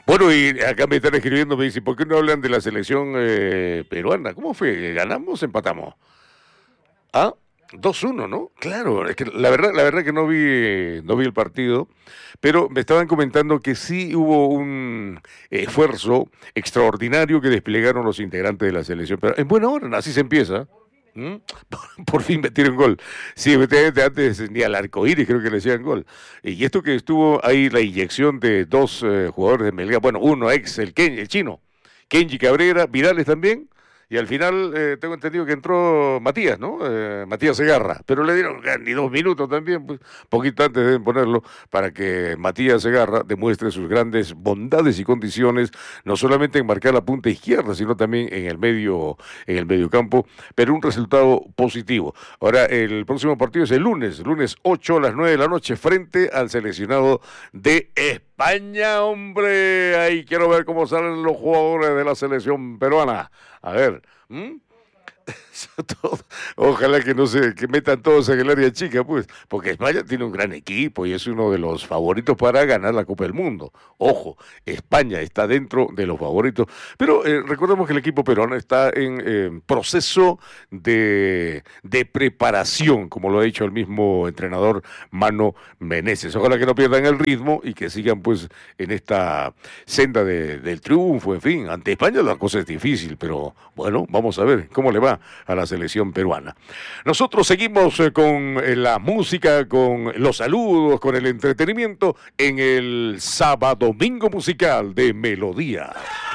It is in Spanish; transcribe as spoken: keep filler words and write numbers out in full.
Bueno, y acá me están escribiendo, me dicen, ¿por qué no hablan de la selección eh, peruana? ¿Cómo fue? ¿Ganamos? ¿Empatamos? Ah, dos uno, ¿no? Claro, es que la verdad, la verdad que no vi, no vi el partido, pero me estaban comentando que sí hubo un esfuerzo extraordinario que desplegaron los integrantes de la selección. Pero en buena hora, así se empieza. ¿Mm? Por fin metieron gol. Sí, efectivamente, antes ni al arco iris creo que le decían gol. Y esto que estuvo ahí la inyección de dos eh, jugadores de Melgar, bueno, uno ex, el, Ken, el chino, Kenji Cabrera, Virales también, y al final eh, tengo entendido que entró Matías, ¿no? Eh, Matías Segarra, pero le dieron eh, ni dos minutos también, pues, poquito antes deben ponerlo, para que Matías Segarra demuestre sus grandes bondades y condiciones, no solamente en marcar la punta izquierda, sino también en el medio, en el medio campo, pero un resultado positivo. Ahora, el próximo partido es el lunes, lunes ocho a las nueve de la noche, frente al seleccionado de España, hombre. Ahí quiero ver cómo salen los jugadores de la selección peruana. A ver, ¿m? Todo, ojalá que no se que metan todos en el área chica, pues, porque España tiene un gran equipo y es uno de los favoritos para ganar la Copa del Mundo. Ojo, España está dentro de los favoritos, pero eh, recordemos que el equipo peruano está en eh, proceso de, de preparación, como lo ha dicho el mismo entrenador Mano Menezes. Ojalá que no pierdan el ritmo y que sigan pues en esta senda de, del triunfo, en fin. Ante España la cosa es difícil, pero bueno, vamos a ver cómo le va a la selección peruana. Nosotros seguimos eh, con eh, la música, con los saludos, con el entretenimiento en el Sábado Domingo Musical de Melodía.